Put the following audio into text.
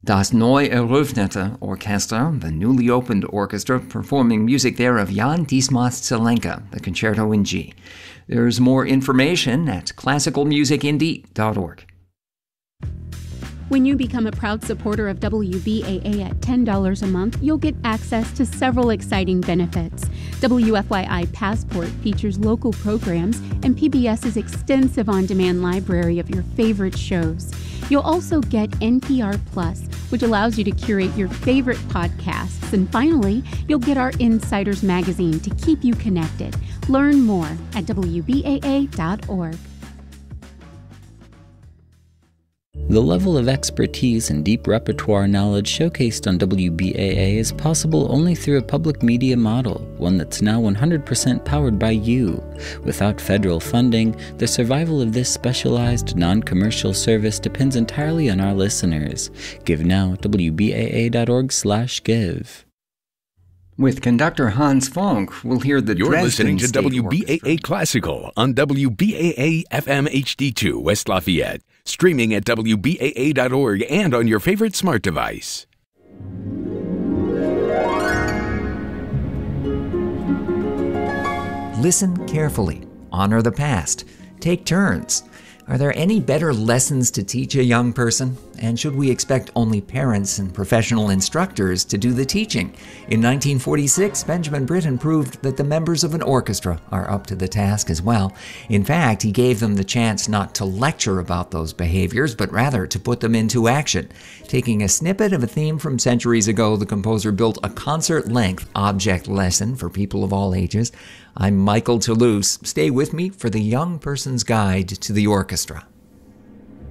Das Neu Eröffnete Orchester, the newly opened orchestra, performing music there of Jan Dismas Zelenka, the Concerto in G. There's more information at classicalmusicindy.org. When you become a proud supporter of WBAA at $10 a month, you'll get access to several exciting benefits. WFYI Passport features local programs and PBS's extensive on-demand library of your favorite shows. You'll also get NPR Plus, which allows you to curate your favorite podcasts. And finally, you'll get our Insiders magazine to keep you connected. Learn more at WBAA.org. The level of expertise and deep repertoire knowledge showcased on WBAA is possible only through a public media model, one that's now 100% powered by you. Without federal funding, the survival of this specialized, non-commercial service depends entirely on our listeners. Give now at wbaa.org/give. With conductor Hans Funk, we'll hear the You're Dresden listening to State WBAA Orchestra. Classical on WBAA FM HD2 West Lafayette. Streaming at WBAA.org and on your favorite smart device. Listen carefully. Honor the past. Take turns. Are there any better lessons to teach a young person? And should we expect only parents and professional instructors to do the teaching? In 1946, Benjamin Britten proved that the members of an orchestra are up to the task as well. In fact, he gave them the chance not to lecture about those behaviors, but rather to put them into action. Taking a snippet of a theme from centuries ago, the composer built a concert-length object lesson for people of all ages. I'm Michael Toulouse. Stay with me for the Young Person's Guide to the Orchestra.